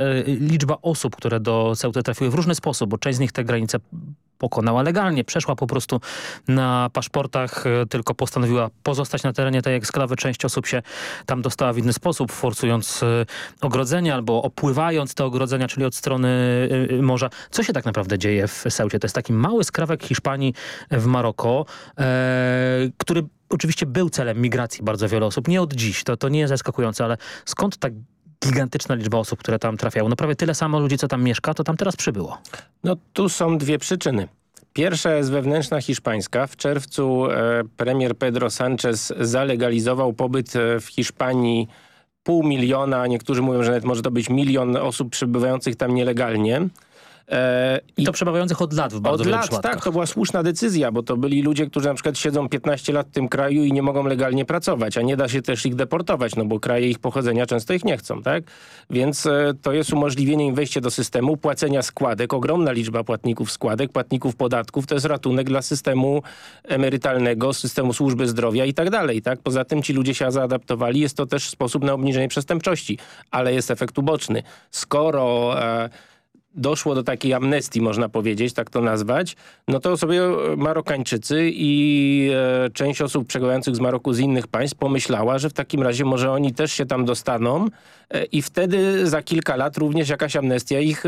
liczba osób, które do Ceuty trafiły w różny sposób, bo część z nich te granice pokonała legalnie, przeszła po prostu na paszportach, tylko postanowiła pozostać na terenie tej eksklawy. Część osób się tam dostała w inny sposób, forsując ogrodzenia albo opływając te ogrodzenia, czyli od strony morza. Co się tak naprawdę dzieje w Ceucie? To jest taki mały skrawek Hiszpanii w Maroko, który oczywiście był celem migracji bardzo wielu osób. Nie od dziś, to nie jest zaskakujące, ale skąd tak gigantyczna liczba osób, które tam trafiały? No prawie tyle samo ludzi, co tam mieszka, to tam teraz przybyło. No tu są dwie przyczyny. Pierwsza jest wewnętrzna hiszpańska. W czerwcu premier Pedro Sánchez zalegalizował pobyt w Hiszpanii 500 000, niektórzy mówią, że nawet może to być 1 000 000 osób przebywających tam nielegalnie. I to przebywających od lat w bardzo wielu przypadkach. Tak, to była słuszna decyzja, bo to byli ludzie, którzy na przykład siedzą 15 lat w tym kraju i nie mogą legalnie pracować, a nie da się też ich deportować, no bo kraje ich pochodzenia często ich nie chcą, tak? Więc to jest umożliwienie im wejścia do systemu, płacenia składek, ogromna liczba płatników składek, płatników podatków, to jest ratunek dla systemu emerytalnego, systemu służby zdrowia i tak dalej, tak? Poza tym ci ludzie się zaadaptowali, jest to też sposób na obniżenie przestępczości, ale jest efekt uboczny. Skoro doszło do takiej amnestii, można powiedzieć, tak to nazwać, no to sobie Marokańczycy i część osób przebywających z Maroku z innych państw pomyślała, że w takim razie może oni też się tam dostaną i wtedy za kilka lat również jakaś amnestia ich,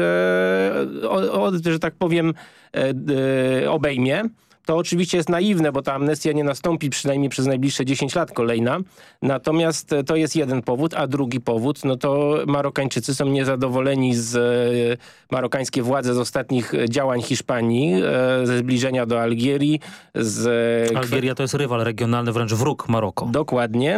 że tak powiem, obejmie. To oczywiście jest naiwne, bo ta amnestia nie nastąpi przynajmniej przez najbliższe 10 lat kolejna. Natomiast to jest jeden powód, a drugi powód, no to Marokańczycy są niezadowoleni marokańskie władze z ostatnich działań Hiszpanii, ze zbliżenia do Algierii. Algieria to jest rywal regionalny, wręcz wróg Maroko. Dokładnie.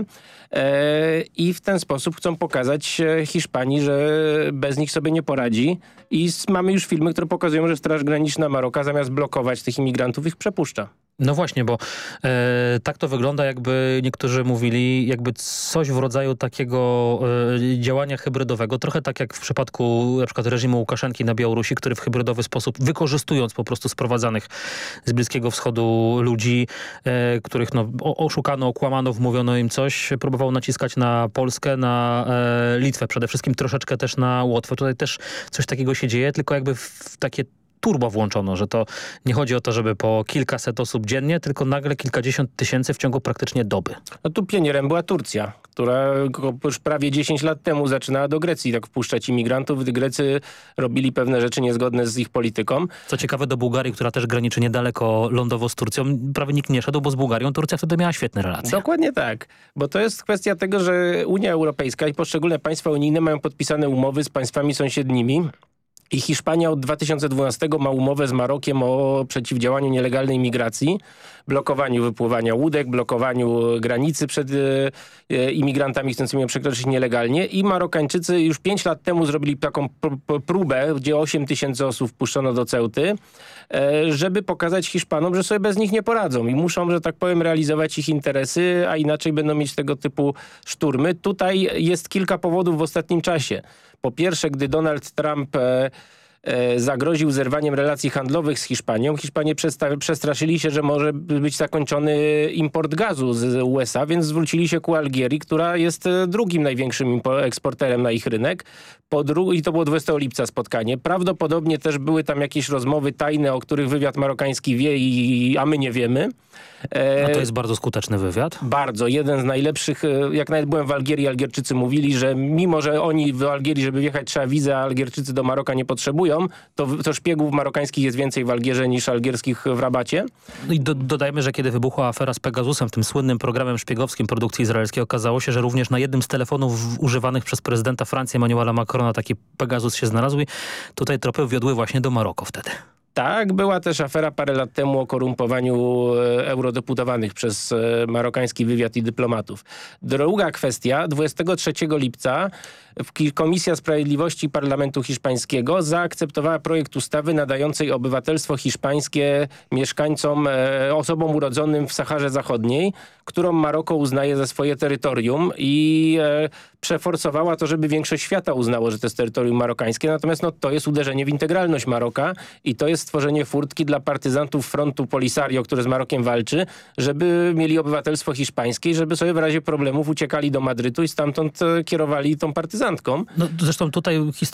I w ten sposób chcą pokazać Hiszpanii, że bez nich sobie nie poradzi. I mamy już filmy, które pokazują, że Straż Graniczna Maroka zamiast blokować tych imigrantów ich przepuszcza. No właśnie, bo tak to wygląda, jakby niektórzy mówili, jakby coś w rodzaju takiego działania hybrydowego, trochę tak jak w przypadku na przykład reżimu Łukaszenki na Białorusi, który w hybrydowy sposób, wykorzystując po prostu sprowadzanych z Bliskiego Wschodu ludzi, których no, oszukano, okłamano, wmówiono im coś, próbował naciskać na Polskę, na Litwę, przede wszystkim troszeczkę też na Łotwę. Tutaj też coś takiego się dzieje, tylko jakby w takie turbo włączono, że to nie chodzi o to, żeby po kilkaset osób dziennie, tylko nagle kilkadziesiąt tysięcy w ciągu praktycznie doby. No tu pionierem była Turcja, która już prawie 10 lat temu zaczynała do Grecji tak wpuszczać imigrantów, gdy Grecy robili pewne rzeczy niezgodne z ich polityką. Co ciekawe, do Bułgarii, która też graniczy niedaleko lądowo z Turcją, prawie nikt nie szedł, bo z Bułgarią Turcja wtedy miała świetne relacje. Dokładnie tak, bo to jest kwestia tego, że Unia Europejska i poszczególne państwa unijne mają podpisane umowy z państwami sąsiednimi. I Hiszpania od 2012 ma umowę z Marokiem o przeciwdziałaniu nielegalnej migracji, blokowaniu wypływania łódek, blokowaniu granicy przed imigrantami chcącymi ją przekroczyć nielegalnie. I Marokańczycy już 5 lat temu zrobili taką próbę, gdzie 8 000 osób wpuszczono do Ceuty, żeby pokazać Hiszpanom, że sobie bez nich nie poradzą i muszą, że tak powiem, realizować ich interesy, a inaczej będą mieć tego typu szturmy. Tutaj jest kilka powodów w ostatnim czasie. Po pierwsze, gdy Donald Trump zagroził zerwaniem relacji handlowych z Hiszpanią, Hiszpanie przestraszyli się, że może być zakończony import gazu z USA, więc zwrócili się ku Algierii, która jest drugim największym eksporterem na ich rynek. I to było 20 lipca spotkanie. Prawdopodobnie też były tam jakieś rozmowy tajne, o których wywiad marokański wie, a my nie wiemy. A to jest bardzo skuteczny wywiad? Bardzo. Jeden z najlepszych. Jak nawet byłem w Algierii, Algierczycy mówili, że mimo, że oni w Algierii, żeby wjechać, trzeba wizę, a Algierczycy do Maroka nie potrzebują, to szpiegów marokańskich jest więcej w Algierze niż algierskich w Rabacie. No i dodajmy, że kiedy wybuchła afera z Pegasusem, tym słynnym programem szpiegowskim produkcji izraelskiej, okazało się, że również na jednym z telefonów używanych przez prezydenta Francji Emmanuela Macrona taki Pegasus się znalazł i tutaj tropy wiodły właśnie do Maroko wtedy. Tak, była też afera parę lat temu o korumpowaniu eurodeputowanych przez marokański wywiad i dyplomatów. Druga kwestia, 23 lipca Komisja Sprawiedliwości Parlamentu Hiszpańskiego zaakceptowała projekt ustawy nadającej obywatelstwo hiszpańskie mieszkańcom, osobom urodzonym w Saharze Zachodniej, którą Maroko uznaje za swoje terytorium i przeforsowała to, żeby większość świata uznało, że to jest terytorium marokańskie. Natomiast no, to jest uderzenie w integralność Maroka i to jest stworzenie furtki dla partyzantów frontu Polisario, który z Marokiem walczy, żeby mieli obywatelstwo hiszpańskie i żeby sobie w razie problemów uciekali do Madrytu i stamtąd kierowali tą partyzantką. No, zresztą tutaj